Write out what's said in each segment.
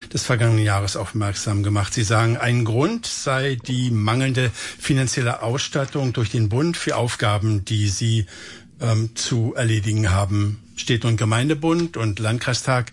des vergangenen Jahres aufmerksam gemacht. Sie sagen, ein Grund sei die mangelnde finanzielle Ausstattung durch den Bund für Aufgaben, die Sie zu erledigen haben. Städte- und Gemeindebund und Landkreistag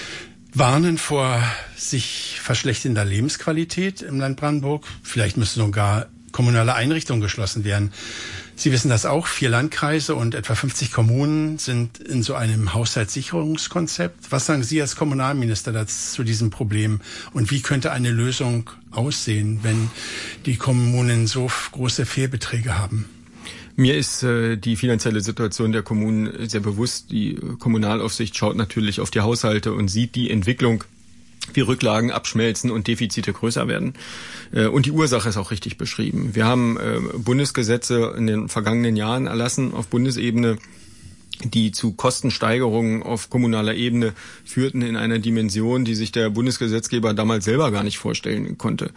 warnen vor sich verschlechternder Lebensqualität im Land Brandenburg. Vielleicht müssen sogar kommunale Einrichtungen geschlossen werden. Sie wissen das auch, 4 Landkreise und etwa 50 Kommunen sind in so einem Haushaltssicherungskonzept. Was sagen Sie als Kommunalminister zu diesem Problem? Und wie könnte eine Lösung aussehen, wenn die Kommunen so große Fehlbeträge haben? Mir ist die finanzielle Situation der Kommunen sehr bewusst. Die Kommunalaufsicht schaut natürlich auf die Haushalte und sieht die Entwicklung, wie Rücklagen abschmelzen und Defizite größer werden. Und die Ursache ist auch richtig beschrieben. Wir haben Bundesgesetze in den vergangenen Jahren erlassen auf Bundesebene, die zu Kostensteigerungen auf kommunaler Ebene führten in einer Dimension, die sich der Bundesgesetzgeber damals selber gar nicht vorstellen konnte.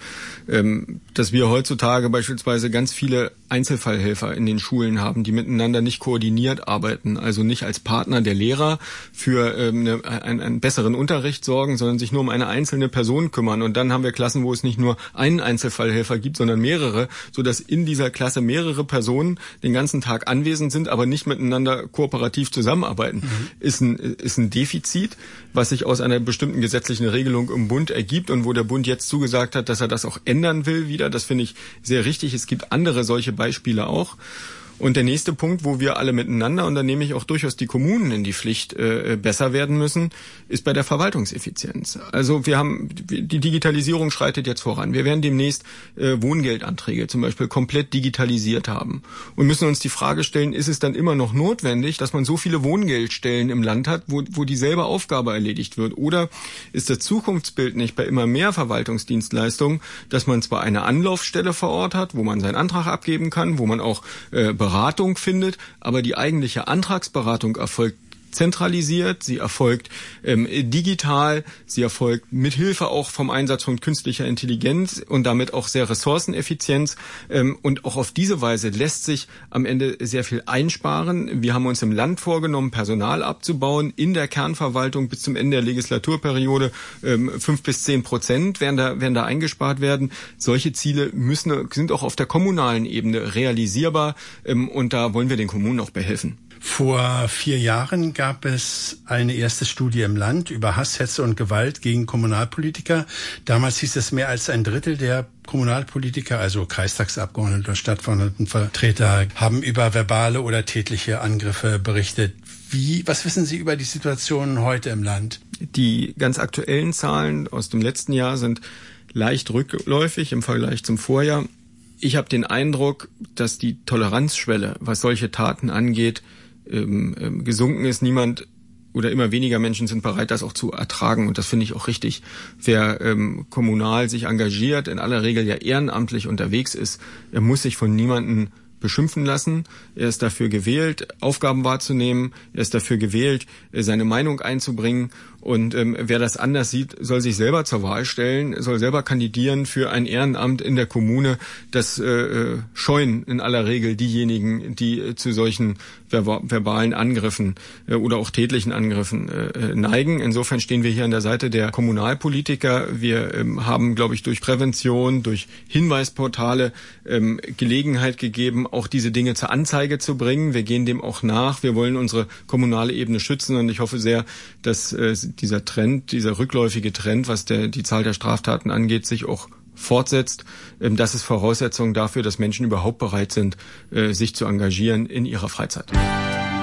Dass wir heutzutage beispielsweise ganz viele Einzelfallhelfer in den Schulen haben, die miteinander nicht koordiniert arbeiten, also nicht als Partner der Lehrer für einen besseren Unterricht sorgen, sondern sich nur um eine einzelne Person kümmern. Und dann haben wir Klassen, wo es nicht nur einen Einzelfallhelfer gibt, sondern mehrere, sodass in dieser Klasse mehrere Personen den ganzen Tag anwesend sind, aber nicht miteinander kooperativ zusammenarbeiten, ist ein Defizit, was sich aus einer bestimmten gesetzlichen Regelung im Bund ergibt und wo der Bund jetzt zugesagt hat, dass er das auch ändern will wieder. Das finde ich sehr richtig. Es gibt andere solche Beispiele auch. Und der nächste Punkt, wo wir alle miteinander, und da nehme ich auch durchaus die Kommunen in die Pflicht, besser werden müssen, ist bei der Verwaltungseffizienz. Also die Digitalisierung schreitet jetzt voran. Wir werden demnächst Wohngeldanträge zum Beispiel komplett digitalisiert haben und müssen uns die Frage stellen, ist es dann immer noch notwendig, dass man so viele Wohngeldstellen im Land hat, wo dieselbe Aufgabe erledigt wird? Oder ist das Zukunftsbild nicht bei immer mehr Verwaltungsdienstleistungen, dass man zwar eine Anlaufstelle vor Ort hat, wo man seinen Antrag abgeben kann, wo man auch Beratung findet, aber die eigentliche Antragsberatung erfolgt zentralisiert, sie erfolgt digital, sie erfolgt mithilfe auch vom Einsatz von künstlicher Intelligenz und damit auch sehr ressourceneffizient. Und auch auf diese Weise lässt sich am Ende sehr viel einsparen. Wir haben uns im Land vorgenommen, Personal abzubauen in der Kernverwaltung bis zum Ende der Legislaturperiode. 5-10% werden da eingespart werden. Solche Ziele sind auch auf der kommunalen Ebene realisierbar und da wollen wir den Kommunen auch behelfen. Vor 4 Jahren gab es eine erste Studie im Land über Hass, Hetze und Gewalt gegen Kommunalpolitiker. Damals hieß es, mehr als ein Drittel der Kommunalpolitiker, also Kreistagsabgeordnete oder Stadtverordnetenvertreter, haben über verbale oder tätliche Angriffe berichtet. Was wissen Sie über die Situation heute im Land? Die ganz aktuellen Zahlen aus dem letzten Jahr sind leicht rückläufig im Vergleich zum Vorjahr. Ich habe den Eindruck, dass die Toleranzschwelle, was solche Taten angeht, gesunken ist. Niemand oder immer weniger Menschen sind bereit, das auch zu ertragen. Und das finde ich auch richtig. Wer kommunal sich engagiert, in aller Regel ja ehrenamtlich unterwegs ist, er muss sich von niemandem beschimpfen lassen. Er ist dafür gewählt, Aufgaben wahrzunehmen. Er ist dafür gewählt, seine Meinung einzubringen. Und wer das anders sieht, soll sich selber zur Wahl stellen, soll selber kandidieren für ein Ehrenamt in der Kommune. Das scheuen in aller Regel diejenigen, die zu solchen verbalen Angriffen oder auch tätlichen Angriffen neigen. Insofern stehen wir hier an der Seite der Kommunalpolitiker. Wir haben, glaube ich, durch Prävention, durch Hinweisportale Gelegenheit gegeben, auch diese Dinge zur Anzeige zu bringen. Wir gehen dem auch nach. Wir wollen unsere kommunale Ebene schützen und ich hoffe sehr, dass dieser Trend, dieser rückläufige Trend, was die Zahl der Straftaten angeht, sich auch fortsetzt. Das ist Voraussetzung dafür, dass Menschen überhaupt bereit sind, sich zu engagieren in ihrer Freizeit.